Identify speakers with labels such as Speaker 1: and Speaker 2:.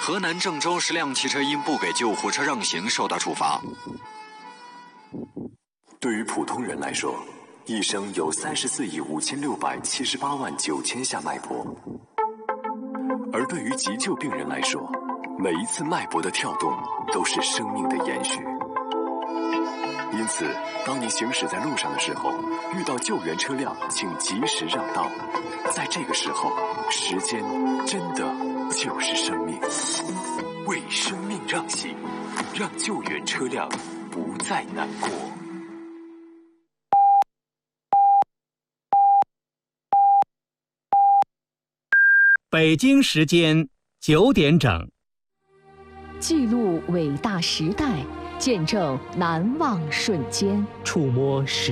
Speaker 1: 河南郑州10辆汽车因不给救护车让行受到处罚。
Speaker 2: 对于普通人来说，一生有34亿5678万9千下脉搏，而对于急救病人来说，每一次脉搏的跳动都是生命的延续。因此，当你行驶在路上的时候，遇到救援车辆，请及时让道。在这个时候，时间真的就是生命。为生命让行，让救援车辆不再难过。
Speaker 3: 北京时间9点整。
Speaker 4: 记录伟大时代，见证难忘瞬间，
Speaker 3: 触摸时